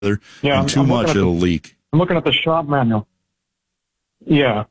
and too much, it'll leak. I'm looking at the shop manual. Yeah.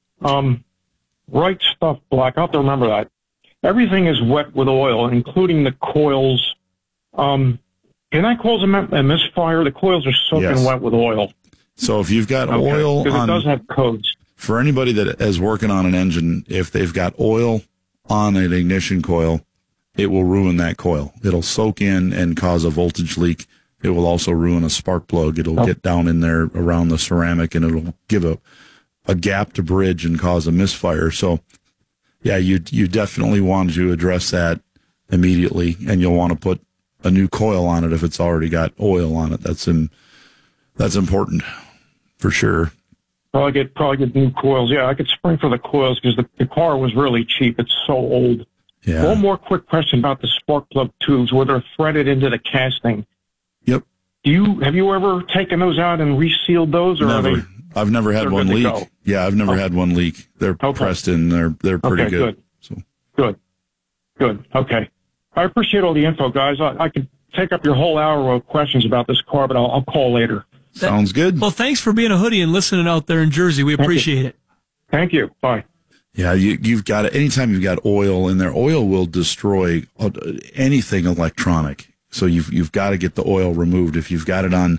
Right Stuff Black. I'll have to remember that. Everything is wet with oil, including the coils. Can that cause a misfire? The coils are soaking wet with oil. So if you've got oil because on... it does have codes. For anybody that is working on an engine, if they've got oil on an ignition coil, it will ruin that coil. It'll soak in and cause a voltage leak. It will also ruin a spark plug. It'll get down in there around the ceramic, and it'll give a gap to bridge and cause a misfire. So, yeah, you definitely want to address that immediately, and you'll want to put a new coil on it if it's already got oil on it. That's important for sure. Probably get new coils. Yeah, I could spring for the coils because the car was really cheap. It's so old. Yeah. One more quick question about the spark plug tubes where they're threaded into the casting. Yep. Have you ever taken those out and resealed those? Or never. I've never had one leak. Yeah, I've never had one leak. They're pressed in. They're pretty good. So. Good. Okay. I appreciate all the info, guys. I could take up your whole hour of questions about this car, but I'll call later. Sounds good. Well, thanks for being a hoodie and listening out there in Jersey. We appreciate it. Thank you. Bye. Yeah, you've got it. Anytime you've got oil in there, oil will destroy anything electronic. So you've got to get the oil removed. If you've got it on,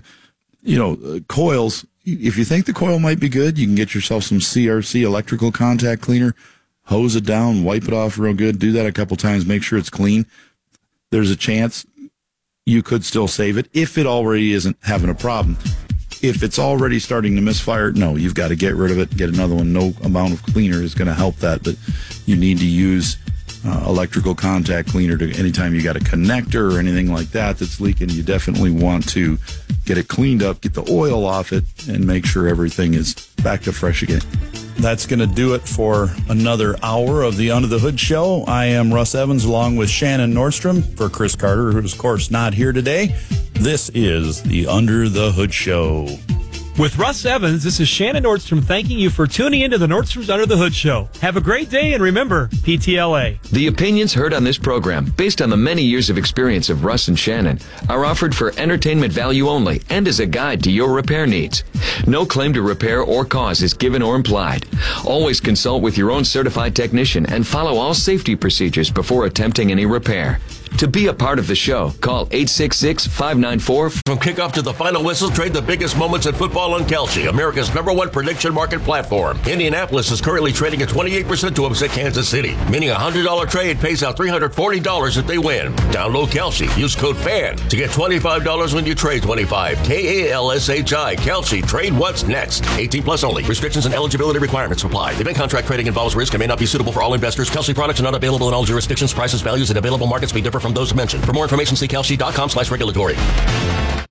coils, if you think the coil might be good, you can get yourself some CRC electrical contact cleaner, hose it down, wipe it off real good. Do that a couple times. Make sure it's clean. There's a chance you could still save it if it already isn't having a problem. If it's already starting to misfire, no, you've got to get rid of it, get another one. No amount of cleaner is going to help that, but you need to use electrical contact cleaner to anytime you got a connector or anything like that that's leaking. You definitely want to get it cleaned up, get the oil off it, and make sure everything is back to fresh again. That's going to do it for another hour of the Under the Hood Show. I am Russ Evans along with Shannon Nordstrom. For Chris Carter, who's, of course, not here today, this is the Under the Hood Show. With Russ Evans, this is Shannon Nordstrom thanking you for tuning into the Nordstrom's Under the Hood Show. Have a great day, and remember, PTLA. The opinions heard on this program, based on the many years of experience of Russ and Shannon, are offered for entertainment value only and as a guide to your repair needs. No claim to repair or cause is given or implied. Always consult with your own certified technician and follow all safety procedures before attempting any repair. To be a part of the show, call 866-594. From kickoff to the final whistle, trade the biggest moments in football on Kalshi, America's #1 prediction market platform. Indianapolis is currently trading at 28% to upset Kansas City, meaning a $100 trade pays out $340 if they win. Download Kalshi. Use code FAN to get $25 when you trade 25. KALSHI. Kalshi. Trade what's next. 18 plus only. Restrictions and eligibility requirements apply. Event contract trading involves risk and may not be suitable for all investors. Kalshi products are not available in all jurisdictions. Prices, values, and available markets may differ from those mentioned. For more information, see kalshi.com/regulatory.